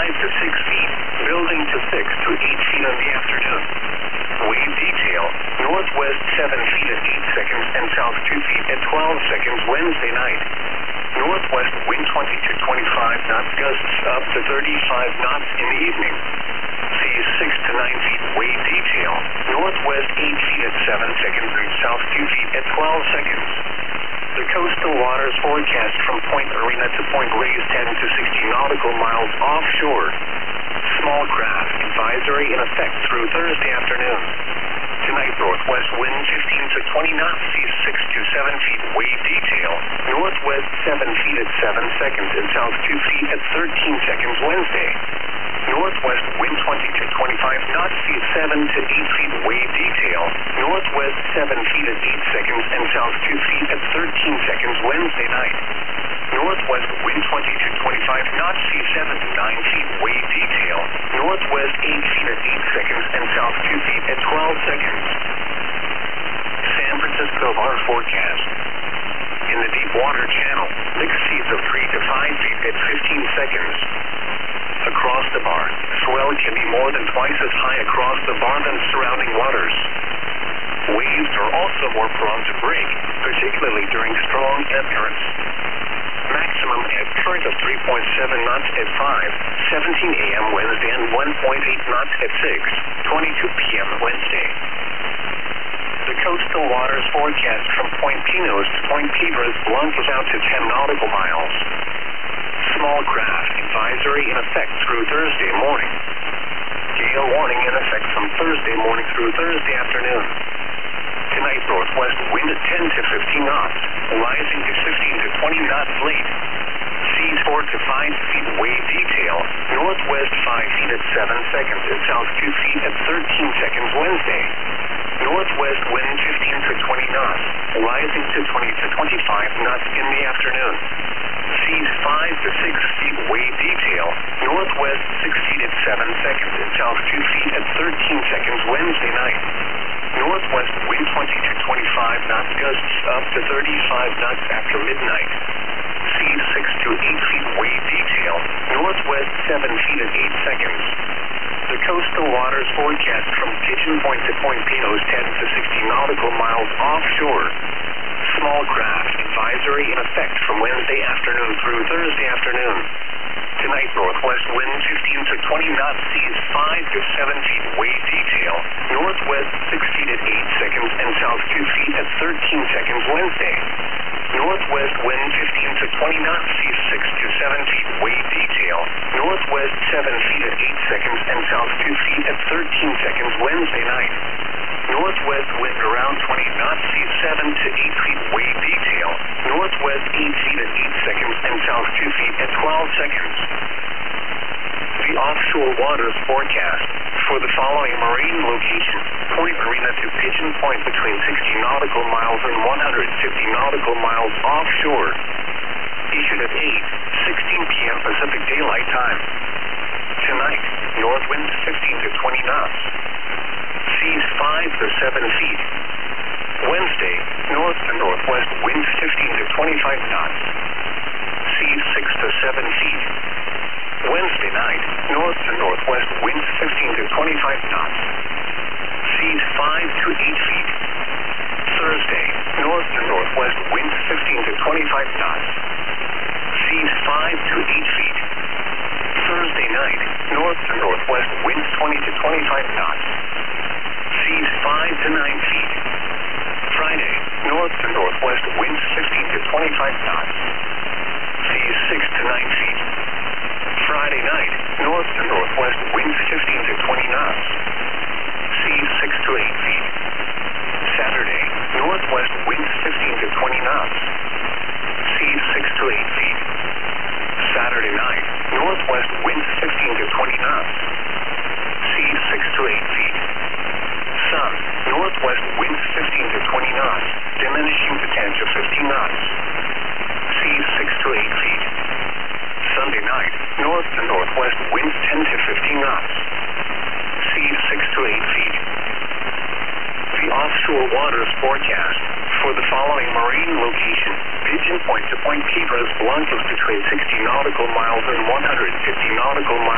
5 to 6 feet, building to 6 to 8 feet in the afternoon. Wave detail, northwest 7 feet at 8 seconds and south 2 feet at 12 seconds Wednesday night. Northwest wind 20 to 25 knots, gusts up to 35 knots in the evening. Seas 6 to 9 feet, wave detail, northwest 8 feet at 7 seconds and south 2 feet at 12 seconds. The coastal waters forecast from Point Arena to Point Reyes 10 to 60 nautical miles offshore. Small craft advisory in effect through Thursday afternoon. Tonight, northwest wind 15 to 20 knots, seas 6 to 7 feet, wave detail, northwest 7 feet at 7 seconds and south 2 feet at 13 seconds Wednesday. Northwest wind 20 to 25 knots, seas 7 to 8 feet, wave detail, northwest 7 feet at 8 seconds and south 2 feet at 13 seconds Wednesday night. Northwest wind 20 to 25 knots, seas 7 to 9 feet, wave detail, northwest 8 feet at 8 seconds and south 2 feet at 12 seconds. San Francisco bar forecast. In the deep water channel, mixed seas of 3 to 5 feet at 15 seconds. Across the bar, swell can be more than twice as high across the bar than surrounding waters. Waves are also more prone to break, particularly during strong ebb currents. Maximum ebb current of 3.7 knots at 5:17 a.m. Wednesday and 1.8 knots at 6:22 p.m. Wednesday. The coastal waters forecast from Point Pinos to Point Piedras Blancas out to 10 nautical miles. Small craft advisory in effect through Thursday morning. Gale warning in effect from Thursday morning through Thursday afternoon. Tonight, northwest wind 10 to 15 knots, rising to 15 to 20 knots late. Seas 4 to 5 feet, wave detail, northwest 5 feet at 7 seconds and south 2 feet at 13 seconds Wednesday. Northwest wind 15 to 20 knots, rising to 20 to 25 knots in the afternoon. Seas 5 to 6 feet, wave detail, northwest 6 feet at 7 seconds and south 2 feet at 13 seconds Wednesday night. Northwest wind 20 to 25 knots, gusts up to 35 knots after midnight. Seas 6 to 8 feet, wave detail, northwest 7 feet at 8 seconds. The coastal waters forecast from Pigeon Point to Point Pinos 10 to 60 nautical miles offshore. Small craft advisory in effect from Wednesday afternoon through Thursday afternoon. Tonight, northwest wind 15 to 20 knots, seas 5 to 7 feet, wave detail, northwest 6 feet at 8 seconds and south 2 feet at 13 seconds Wednesday. Northwest wind 15 to 20 knots, seas 6 to 7 feet, wave detail, northwest 7 feet at 8 seconds and south 2 feet at 13 seconds Wednesday night. Northwest wind around 20 knots, seas 7 to 8 feet, wave detail, northwest 8 feet at 8 seconds and south 2 feet at 12 seconds. The offshore waters forecast for the following marine locations: Point Arena to Pigeon Point between 60 nautical miles and 150 nautical miles offshore. Issued at 8:16 p.m. Pacific Daylight Time. Tonight, north wind 15 to 20 knots. Seas 5 to 7 feet. Wednesday, north to northwest winds 15 to 25 knots. Seas 6 to 7 feet. Wednesday night, north to northwest winds 15 to 25 knots. Seas 5 to 8 feet. Thursday, north to northwest winds 15 to 25 knots. Seas 5 to 8 feet. Thursday night, north to northwest winds 20 to 25 knots. Seas 5 to 9 feet. Friday, north to northwest winds 15 to 25 knots. Seas 6 to 9 feet. Friday night, north to northwest winds 15 to 20 knots. Seas 6 to 8 feet. Saturday, northwest winds 15 to 20 knots. Seas 6 to 8 feet. Saturday night, northwest winds 15 to 20 knots. Seas 6 to 8 feet. Sun, northwest winds 15 to 20 knots, diminishing to 10 to 15 knots. Seas 6 to 8 feet. Sunday night, north to northwest winds 10 to 15 knots. Seas 6 to 8 feet. The offshore waters forecast for the following marine location: Pigeon Point to Point Piedras Blancas between 60 nautical miles and 150 nautical miles.